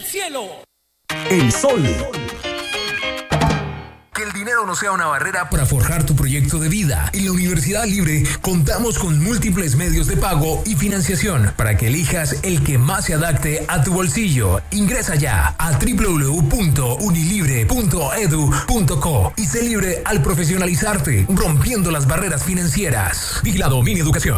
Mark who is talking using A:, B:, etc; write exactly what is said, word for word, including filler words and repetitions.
A: cielo.
B: El sol.
C: Que el dinero no sea una barrera para forjar tu proyecto de vida. En la Universidad Libre contamos con múltiples medios de pago y financiación para que elijas el que más se adapte a tu bolsillo. Ingresa ya a doble u doble u doble u punto unilibre punto edu punto co y sé libre al profesionalizarte, rompiendo las barreras financieras. Vigilado Mineducación.